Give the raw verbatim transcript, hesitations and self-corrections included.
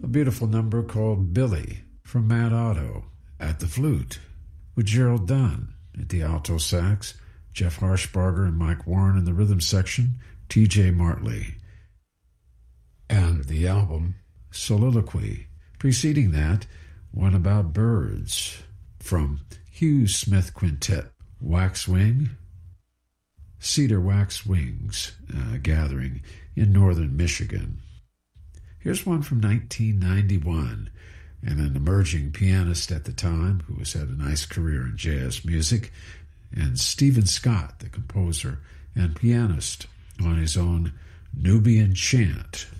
beautiful number called Billy from Mad Otto at the flute, with Gerald Dunn at the alto sax, Jeff Harshbarger and Mike Warren in the rhythm section, T J Martley. And the album Soliloquy. Preceding that, one about birds from Hugh Smith Quintet, Waxwing, Cedar Wax Wings uh, gathering in northern Michigan. Here's one from nineteen ninety-one, and an emerging pianist at the time who has had a nice career in jazz music, and Stephen Scott, the composer and pianist, on his own Nubian Chant.